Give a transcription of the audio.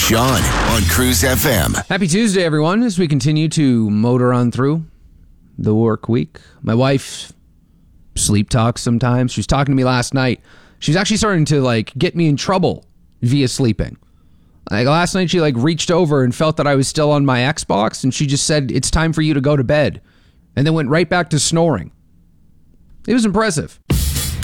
Sean on Cruise FM. Happy Tuesday, everyone, as we continue to motor on through the work week. My wife sleep talks sometimes. She was talking to me last night. She's actually starting to get me in trouble via sleeping. Last night she reached over and felt that I was still on my Xbox, and she just said, "It's time for you to go to bed," and then went right back to snoring. It was impressive.